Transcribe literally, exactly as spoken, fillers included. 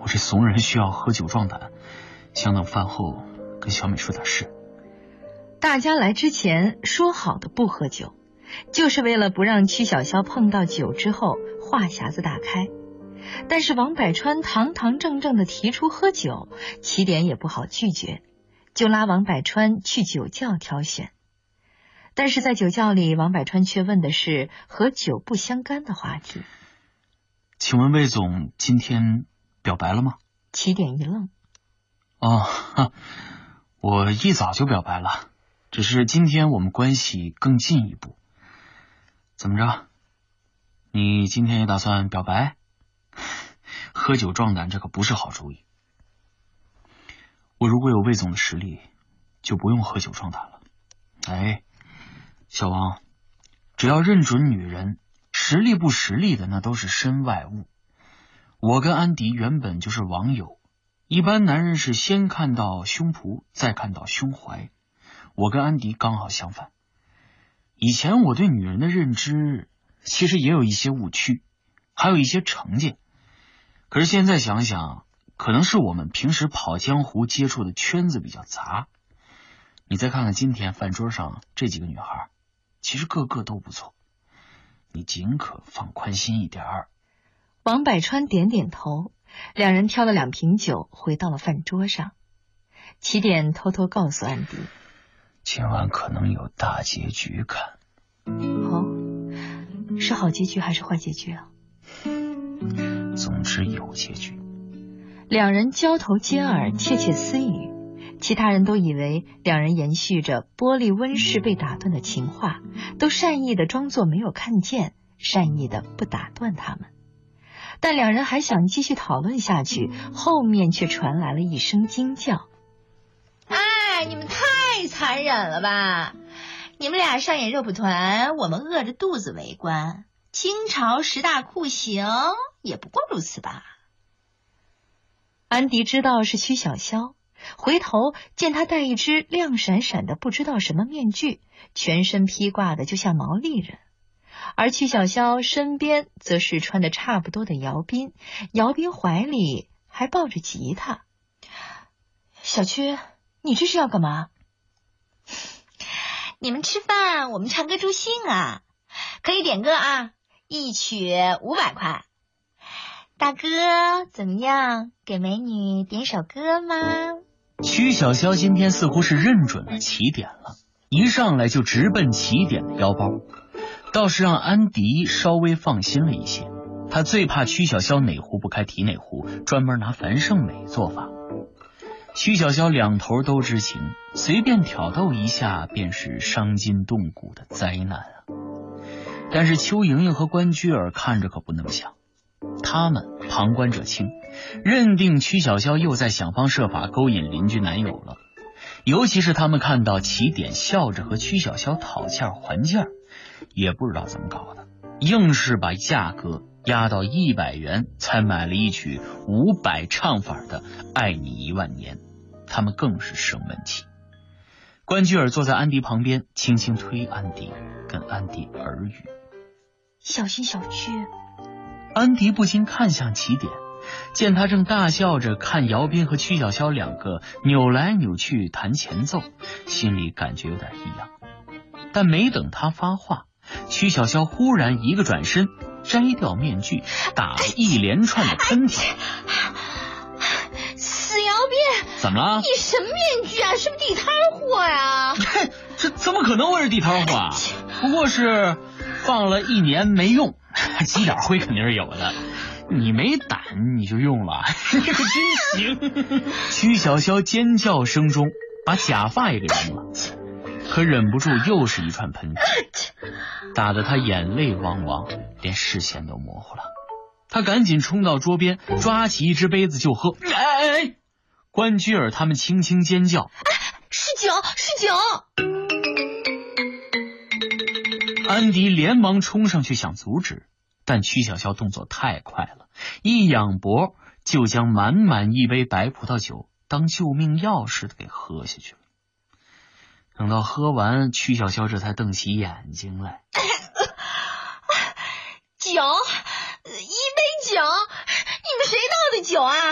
我这怂人需要喝酒壮胆，想等饭后跟小美说点事。 大家来之前说好的不喝酒，就是为了不让曲筱绡碰到酒之后话匣子大开。但是王百川堂堂正正的提出喝酒，起点也不好拒绝，就拉王百川去酒窖挑选。但是在酒窖里，王百川却问的是和酒不相干的话题。 请问魏总今天表白了吗？ 起点一愣。 哦，我一早就表白了，只是今天我们关系更进一步。怎么着？你今天也打算表白？喝酒壮胆这可不是好主意。我如果有魏总的实力，就不用喝酒壮胆了。哎，小王，只要认准女人，实力不实力的那都是身外物。我跟安迪原本就是网友，一般男人是先看到胸脯，再看到胸怀。我跟安迪刚好相反。以前我对女人的认知其实也有一些误区，还有一些成见。可是现在想想，可能是我们平时跑江湖接触的圈子比较杂。你再看看今天饭桌上这几个女孩，其实个个都不错，你尽可放宽心一点儿。 王百川点点头，两人挑了两瓶酒回到了饭桌上。起点偷偷告诉安迪， 今晚可能有大结局看。 哦，是好结局还是坏结局啊？ 总之有结局。 两人交头接耳，窃窃私语。其他人都以为两人延续着玻璃温室被打断的情话，都善意的装作没有看见，善意的不打断他们。但两人还想继续讨论下去，后面却传来了一声惊叫： 哎，你们太残忍了吧！你们俩上演肉蒲团，我们饿着肚子围观。清朝十大酷刑也不过如此吧。 安迪知道是曲筱绡，回头见她戴一只亮闪闪的不知道什么面具，全身披挂的就像毛利人。而曲筱绡身边则是穿的差不多的姚斌，姚斌怀里还抱着吉他。小曲，你这是要干嘛？ 你们吃饭，我们唱歌助兴啊！可以点歌啊，一曲五百块。大哥，怎么样？给美女点首歌吗？ 曲筱绡今天似乎是认准了起点了，一上来就直奔起点的腰包，倒是让安迪稍微放心了一些。他最怕曲筱绡哪壶不开提哪壶，专门拿樊胜美做法。曲筱绡两头都知情，随便挑逗一下便是伤筋动骨的灾难啊！但是邱莹莹和关雎尔看着可不那么想，他们旁观者清，认定曲筱绡又在想方设法勾引邻居男友了。尤其是他们看到起点笑着和曲筱绡讨价还价，也不知道怎么搞的，硬是把价格压到一百元，才买了一曲五百唱法的《爱你一万年》，他们更是生闷气。关雎尔坐在安迪旁边，轻轻推安迪，跟安迪耳语： 小心小曲。 安迪不禁看向起点，见他正大笑着看姚斌和曲筱绡两个扭来扭去弹前奏，心里感觉有点异样。但没等他发话，曲筱绡忽然一个转身，摘掉面具，打了一连串的喷嚏。 死姚斌， 怎么了？ 你什么面具啊？是不是地摊货呀？ 这怎么可能会是地摊货啊？不过是放了一年没用，积点灰肯定是有的。你没胆你就用了，你可真行！曲筱绡尖叫声中把假发也给扔了，可忍不住又是一串喷嚏，打得他眼泪汪汪，连视线都模糊了。他赶紧冲到桌边，抓起一只杯子就喝。哎哎哎！关雎尔他们轻轻尖叫： 是酒，是酒！ 安迪连忙冲上去想阻止，但曲筱绡动作太快了，一仰脖就将满满一杯白葡萄酒当救命药似的给喝下去了。等到喝完，曲筱绡这才瞪起眼睛来。 酒，一杯酒，你们谁倒的酒啊？